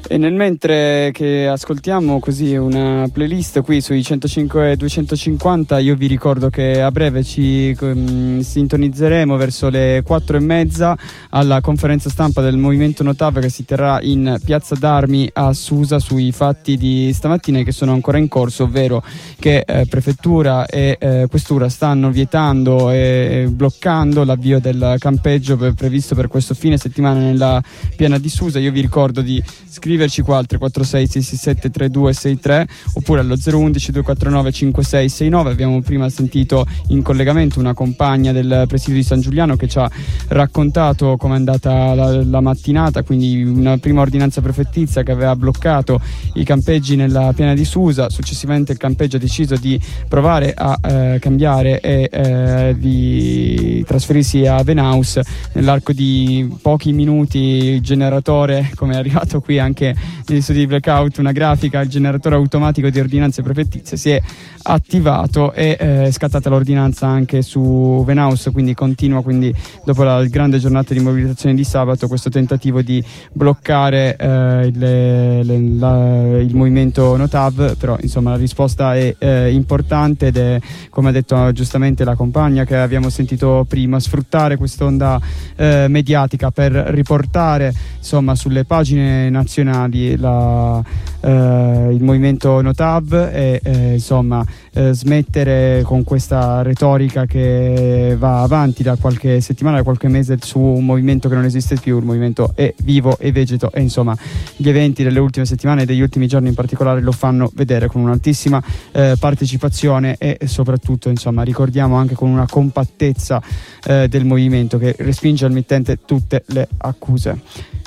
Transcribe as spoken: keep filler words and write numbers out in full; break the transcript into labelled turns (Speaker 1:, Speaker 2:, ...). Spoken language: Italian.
Speaker 1: E nel mentre che ascoltiamo così una playlist qui sui centocinque e duecentocinquanta, io vi ricordo che a breve ci um, sintonizzeremo verso le quattro e mezza alla conferenza stampa del Movimento Notav che si terrà in Piazza d'Armi a Susa sui fatti di stamattina che sono ancora in corso, ovvero che eh, prefettura e eh, questura stanno vietando e bloccando l'avvio del campeggio per, previsto per questo fine settimana nella piana di Susa. Io vi ricordo di scriverci qua al tre quattro sei sei sei sette tre due sei tre oppure allo zero uno uno due quattro nove cinque sei sei nove. Abbiamo prima sentito in collegamento una compagna del presidio di San Giuliano che ci ha raccontato com'è andata la, la mattinata, quindi una prima ordinanza prefettizia che aveva bloccato i campeggi nella piana di Susa. Successivamente il campeggio ha deciso di provare a eh, cambiare e eh, di trasferirsi a Venaus. Nell'arco di pochi minuti il generatore, come è arrivato qui anche negli studi di Blackout, una grafica, il generatore automatico di ordinanze prefettizie si è attivato e eh, è scattata l'ordinanza anche su Venaus, quindi continua, quindi dopo la grande giornata di mobilitazione di sabato, questo tentativo di bloccare eh, le, le, la, il movimento Notav. Però insomma la risposta è eh, importante ed è, come ha detto giustamente la compagna che abbiamo sentito prima, sfruttare quest'onda eh, mediatica per riportare insomma sulle pagine nazionali la, eh, il movimento Notav e eh, insomma eh, smettere con questa retorica che va avanti da qualche settimana, da qualche mese, su un movimento che non esiste più. Il movimento è vivo e vegeto e insomma gli eventi delle ultime settimane e degli ultimi giorni in particolare lo fanno vedere, con un'altissima eh, partecipazione e soprattutto insomma ricordiamo anche con una compattezza eh, del movimento che respinge al mittente tutte le accuse.